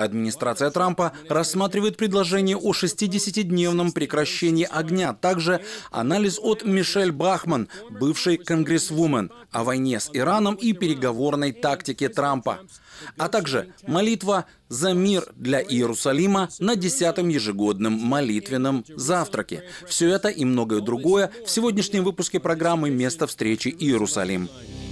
Администрация Трампа рассматривает предложение о 60-дневном прекращении огня. Также анализ от Мишель Бахман, бывшей конгрессвумен, о войне с Ираном и переговорной тактике Трампа. А также молитва за мир для Иерусалима на 10-м ежегодном молитвенном завтраке. Все это и многое другое в сегодняшнем выпуске программы «Место встречи Иерусалим».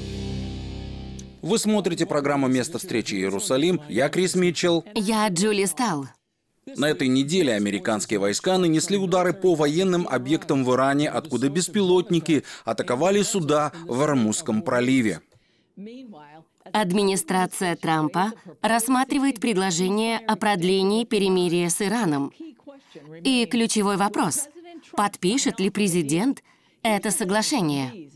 Вы смотрите программу «Место встречи Иерусалим». Я Крис Митчелл. Я Джули Стал. На этой неделе американские войска нанесли удары по военным объектам в Иране, откуда беспилотники атаковали суда в Ормузском проливе. Администрация Трампа рассматривает предложение о продлении перемирия с Ираном. И ключевой вопрос – подпишет ли президент это соглашение?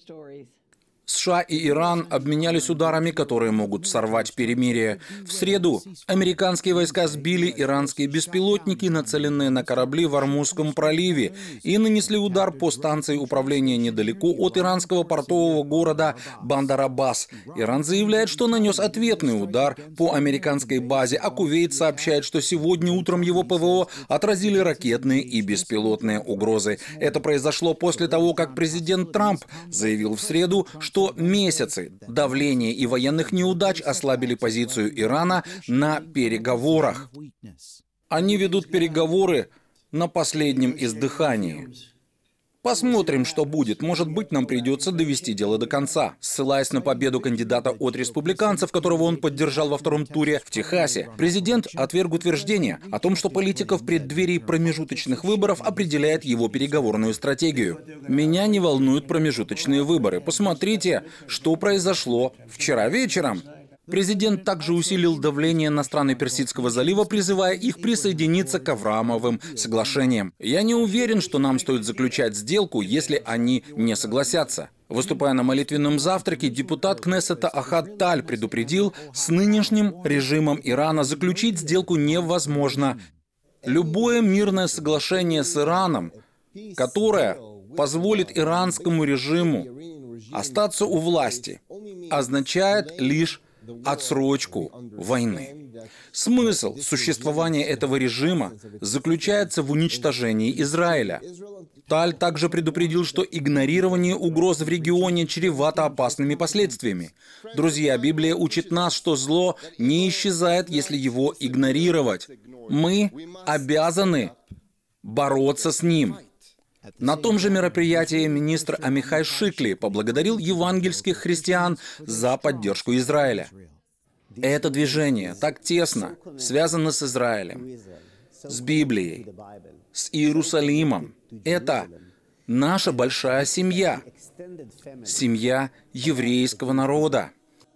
США и Иран обменялись ударами, которые могут сорвать перемирие. В среду американские войска сбили иранские беспилотники, нацеленные на корабли в Ормузском проливе, и нанесли удар по станции управления недалеко от иранского портового города Бандар-Аббас. Иран заявляет, что нанес ответный удар по американской базе, а Кувейт сообщает, что сегодня утром его ПВО отразили ракетные и беспилотные угрозы. Это произошло после того, как президент Трамп заявил в среду, что месяцы давления и военных неудач ослабили позицию Ирана на переговорах. Они ведут переговоры на последнем издыхании. Посмотрим, что будет. Может быть, нам придется довести дело до конца. Ссылаясь на победу кандидата от республиканцев, которого он поддержал во втором туре в Техасе, президент отверг утверждение о том, что политика в преддверии промежуточных выборов определяет его переговорную стратегию. Меня не волнуют промежуточные выборы. Посмотрите, что произошло вчера вечером. Президент также усилил давление на страны Персидского залива, призывая их присоединиться к Авраамовым соглашениям. Я не уверен, что нам стоит заключать сделку, если они не согласятся. Выступая на молитвенном завтраке, депутат Кнессета Ахад Таль предупредил, с нынешним режимом Ирана заключить сделку невозможно. Любое мирное соглашение с Ираном, которое позволит иранскому режиму остаться у власти, означает лишь отсрочку войны. Смысл существования этого режима заключается в уничтожении Израиля. Таль также предупредил, что игнорирование угроз в регионе чревато опасными последствиями. Друзья, Библия учит нас, что зло не исчезает, если его игнорировать. Мы обязаны бороться с ним. На том же мероприятии министр Амихай Шикли поблагодарил евангельских христиан за поддержку Израиля. Это движение так тесно связано с Израилем, с Библией, с Иерусалимом. Это наша большая семья, семья еврейского народа.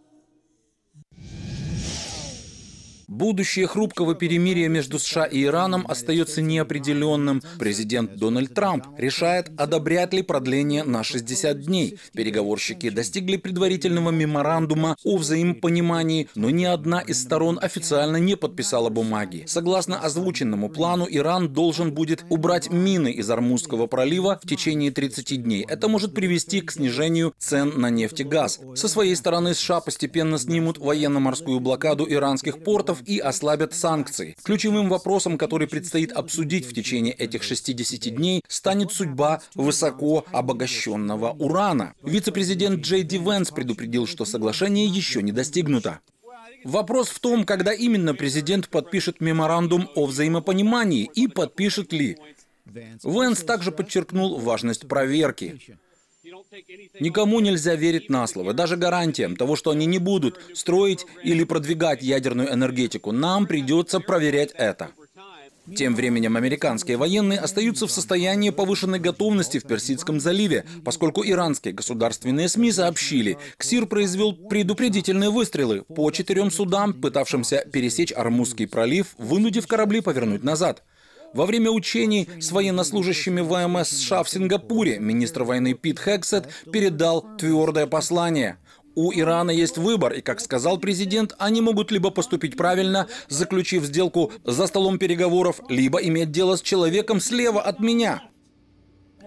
Будущее хрупкого перемирия между США и Ираном остается неопределенным. Президент Дональд Трамп решает, одобрять ли продление на 60 дней. Переговорщики достигли предварительного меморандума о взаимопонимании, но ни одна из сторон официально не подписала бумаги. Согласно озвученному плану, Иран должен будет убрать мины из Ормузского пролива в течение 30 дней. Это может привести к снижению цен на нефть и газ. Со своей стороны, США постепенно снимут военно-морскую блокаду иранских портов и ослабят санкции. Ключевым вопросом, который предстоит обсудить в течение этих 60 дней, станет судьба высоко обогащенного урана. Вице-президент Джей Ди Венс предупредил, что соглашение еще не достигнуто. Вопрос в том, когда именно президент подпишет меморандум о взаимопонимании и подпишет ли. Венс также подчеркнул важность проверки. Никому нельзя верить на слово, даже гарантиям того, что они не будут строить или продвигать ядерную энергетику. Нам придется проверять это. Тем временем американские военные остаются в состоянии повышенной готовности в Персидском заливе, поскольку иранские государственные СМИ сообщили, КСИР произвел предупредительные выстрелы по 4 судам, пытавшимся пересечь Ормузский пролив, вынудив корабли повернуть назад. Во время учений с военнослужащими ВМС США в Сингапуре министр войны Пит Хексет передал твердое послание. У Ирана есть выбор, и, как сказал президент, они могут либо поступить правильно, заключив сделку за столом переговоров, либо иметь дело с человеком слева от меня.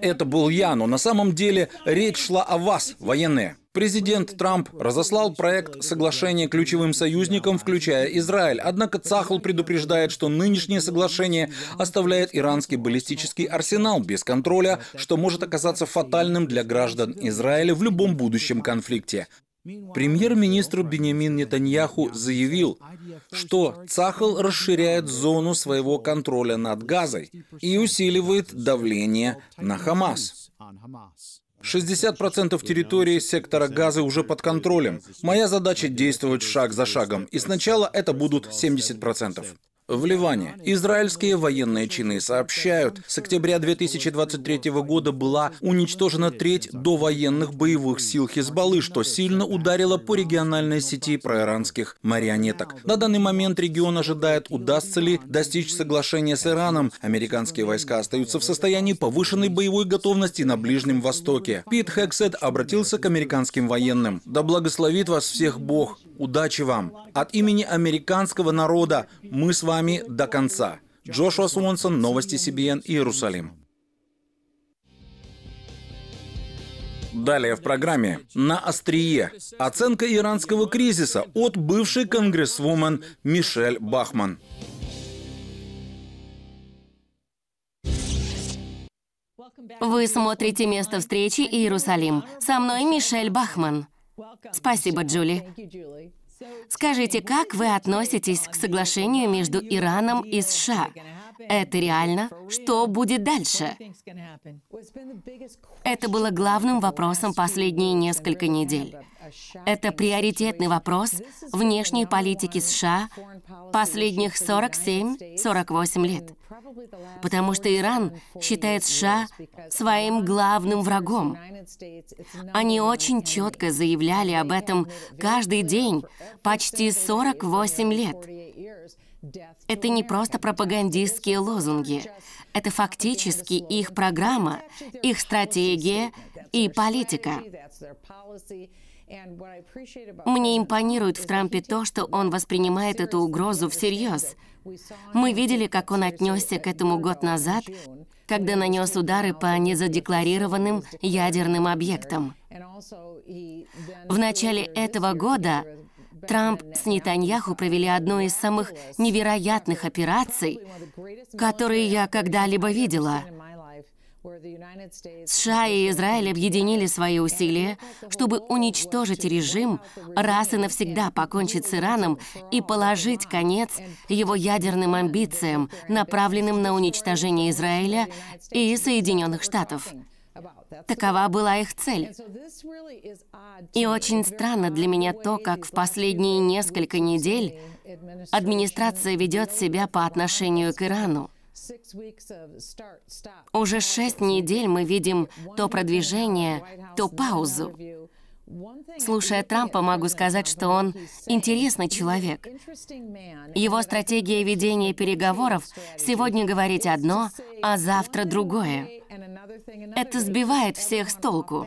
Это был я, но на самом деле речь шла о вас, военные. Президент Трамп разослал проект соглашения ключевым союзникам, включая Израиль. Однако Цахал предупреждает, что нынешнее соглашение оставляет иранский баллистический арсенал без контроля, что может оказаться фатальным для граждан Израиля в любом будущем конфликте. Премьер-министр Биньямин Нетаньяху заявил, что Цахал расширяет зону своего контроля над Газой и усиливает давление на Хамас. 60% территории сектора Газы уже под контролем. Моя задача — действовать шаг за шагом, и сначала это будут 70%. В Ливане израильские военные чины сообщают, с октября 2023 года была уничтожена треть довоенных боевых сил Хизбаллы, что сильно ударило по региональной сети проиранских марионеток. На данный момент регион ожидает, удастся ли достичь соглашения с Ираном. Американские войска остаются в состоянии повышенной боевой готовности на Ближнем Востоке. Пит Хексет обратился к американским военным. «Да благословит вас всех Бог! Удачи вам! От имени американского народа мы с вами до конца». Джошуа Свонсон, новости CBN, Иерусалим. Далее в программе «На острие». Оценка иранского кризиса от бывшей конгрессвумен Мишель Бахман. Вы смотрите «Место встречи» Иерусалим. Со мной Мишель Бахман. Спасибо, Джули. Скажите, как вы относитесь к соглашению между Ираном и США? Это реально? Что будет дальше? Это было главным вопросом последние несколько недель. Это приоритетный вопрос внешней политики США последних 47-48 лет. Потому что Иран считает США своим главным врагом. Они очень четко заявляли об этом каждый день, почти 48 лет. Это не просто пропагандистские лозунги. Это фактически их программа, их стратегия и политика. Мне импонирует в Трампе то, что он воспринимает эту угрозу всерьез. Мы видели, как он отнесся к этому год назад, когда нанес удары по незадекларированным ядерным объектам. В начале этого года Трамп с Нетаньяху провели одну из самых невероятных операций, которые я когда-либо видела. США и Израиль объединили свои усилия, чтобы уничтожить режим, раз и навсегда покончить с Ираном и положить конец его ядерным амбициям, направленным на уничтожение Израиля и Соединенных Штатов. Такова была их цель. И очень странно для меня то, как в последние несколько недель администрация ведет себя по отношению к Ирану. Уже 6 недель мы видим то продвижение, то паузу. Слушая Трампа, могу сказать, что он интересный человек. Его стратегия ведения переговоров сегодня говорить одно, а завтра другое. Это сбивает всех с толку.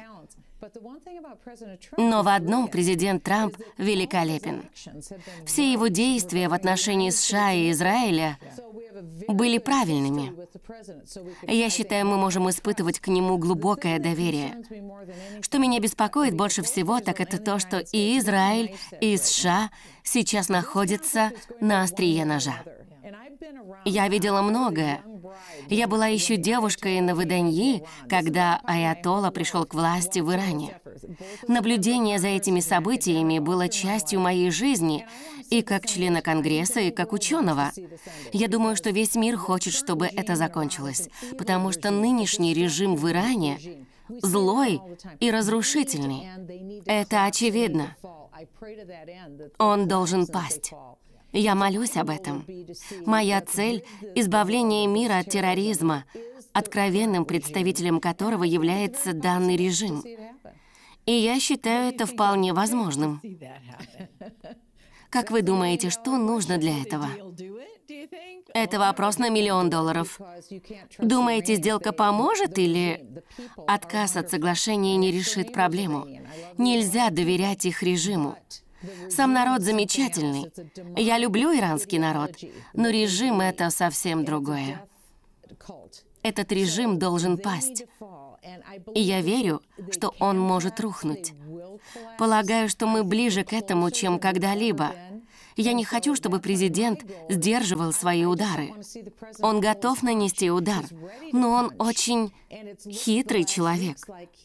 Но в одном президент Трамп великолепен. Все его действия в отношении США и Израиля были правильными. Я считаю, мы можем испытывать к нему глубокое доверие. Что меня беспокоит больше всего, так это то, что и Израиль, и США сейчас находятся на острие ножа. Я видела многое. Я была еще девушкой на выданьи, когда аятолла пришел к власти в Иране. Наблюдение за этими событиями было частью моей жизни, и как члена Конгресса, и как ученого. Я думаю, что весь мир хочет, чтобы это закончилось, потому что нынешний режим в Иране злой и разрушительный. Это очевидно. Он должен пасть. Я молюсь об этом. Моя цель — избавление мира от терроризма, откровенным представителем которого является данный режим. И я считаю это вполне возможным. Как вы думаете, что нужно для этого? Это вопрос на $1 миллион. Думаете, сделка поможет или отказ от соглашения не решит проблему? Нельзя доверять их режиму. Сам народ замечательный. Я люблю иранский народ, но режим — это совсем другое. Этот режим должен пасть. И я верю, что он может рухнуть. Полагаю, что мы ближе к этому, чем когда-либо. Я не хочу, чтобы президент сдерживал свои удары. Он готов нанести удар, но он очень хитрый человек.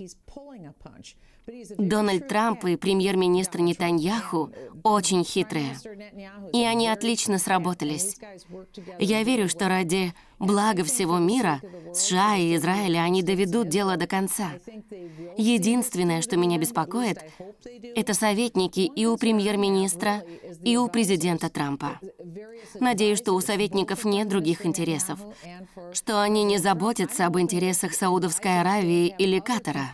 Дональд Трамп и премьер-министр Нетаньяху очень хитрые. И они отлично сработались. Я верю, что ради блага всего мира, США и Израиля, они доведут дело до конца. Единственное, что меня беспокоит, это советники и у премьер-министра, и у президента Трампа. Надеюсь, что у советников нет других интересов, что они не заботятся об интересах Саудовской Аравии или Катара.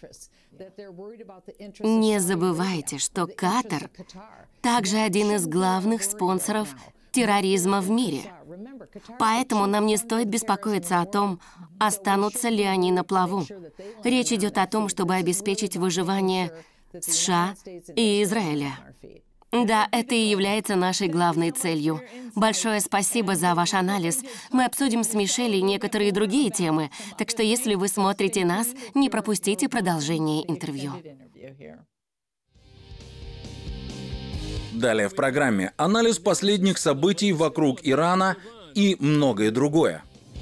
Не забывайте, что Катар также один из главных спонсоров терроризма в мире. Поэтому нам не стоит беспокоиться о том, останутся ли они на плаву. Речь идет о том, чтобы обеспечить выживание США и Израиля. Да, это и является нашей главной целью. Большое спасибо за ваш анализ. Мы обсудим с Мишель и некоторые другие темы, так что если вы смотрите нас, не пропустите продолжение интервью. Далее в программе анализ последних событий вокруг Ирана и многое другое.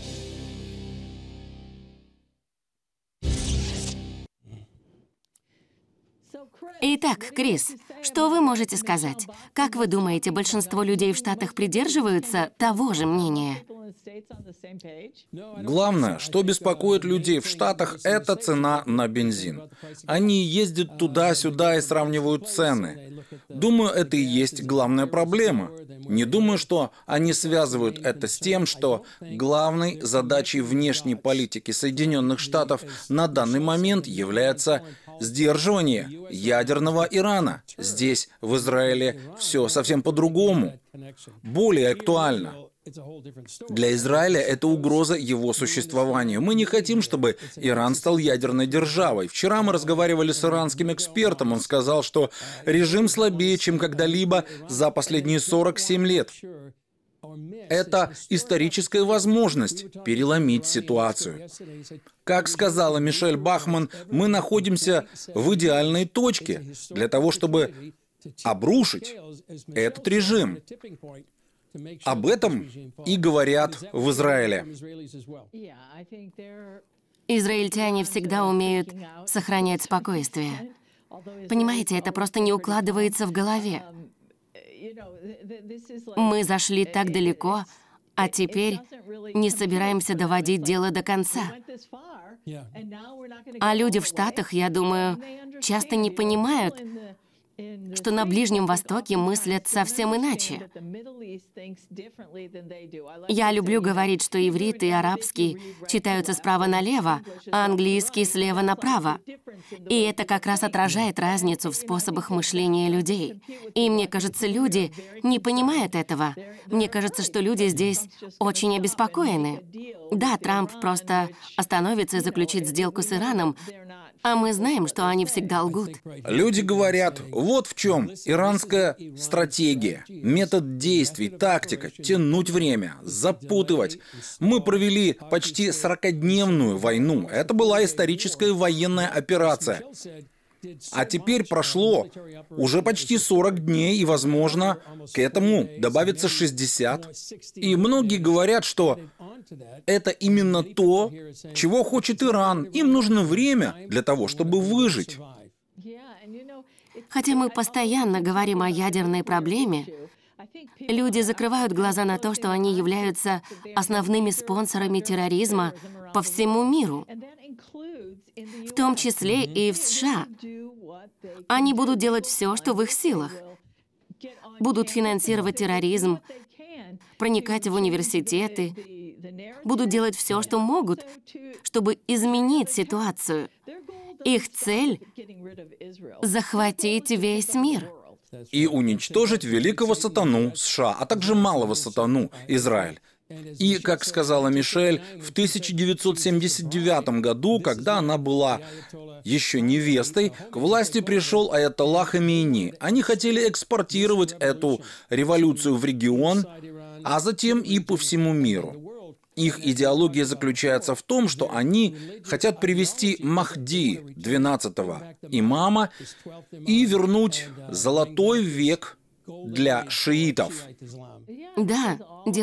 Итак, Крис, что вы можете сказать? Как вы думаете, большинство людей в Штатах придерживаются того же мнения? Главное, что беспокоит людей в Штатах, это цена на бензин. Они ездят туда-сюда и сравнивают цены. Думаю, это и есть главная проблема. Не думаю, что они связывают это с тем, что главной задачей внешней политики Соединенных Штатов на данный момент является сдерживание ядерного Ирана. Здесь, в Израиле, все совсем по-другому. Более актуально. Для Израиля это угроза его существованию. Мы не хотим, чтобы Иран стал ядерной державой. Вчера мы разговаривали с иранским экспертом. Он сказал, что режим слабее, чем когда-либо за последние 47 лет. Это историческая возможность переломить ситуацию. Как сказала Мишель Бахман, мы находимся в идеальной точке для того, чтобы обрушить этот режим. Об этом и говорят в Израиле. Израильтяне всегда умеют сохранять спокойствие. Понимаете, это просто не укладывается в голове. Мы зашли так далеко, а теперь не собираемся доводить дело до конца. А люди в Штатах, я думаю, часто не понимают, что на Ближнем Востоке мыслят совсем иначе. Я люблю говорить, что иврит и арабский читаются справа налево, а английский слева направо. И это как раз отражает разницу в способах мышления людей. И мне кажется, люди не понимают этого. Мне кажется, что люди здесь очень обеспокоены. Да, Трамп просто остановится и заключит сделку с Ираном, а мы знаем, что они всегда лгут. Люди говорят, вот в чем иранская стратегия, метод действий, тактика, тянуть время, запутывать. Мы провели почти 40-дневную войну. Это была историческая военная операция. А теперь прошло уже почти 40 дней, и, возможно, к этому добавится 60. И многие говорят, что это именно то, чего хочет Иран. Им нужно время для того, чтобы выжить. Хотя мы постоянно говорим о ядерной проблеме, люди закрывают глаза на то, что они являются основными спонсорами терроризма по всему миру, в том числе и в США. Они будут делать все, что в их силах. Будут финансировать терроризм, проникать в университеты, будут делать все, что могут, чтобы изменить ситуацию. Их цель — захватить весь мир. И уничтожить великого сатану США, а также малого сатану Израиль. И, как сказала Мишель, в 1979 году, когда она была еще невестой, к власти пришел аятолла Хамейни. Они хотели экспортировать эту революцию в регион, а затем и по всему миру. Их идеология заключается в том, что они хотят привести Махди, 12-го имама, и вернуть золотой век для шиитов. Да, дело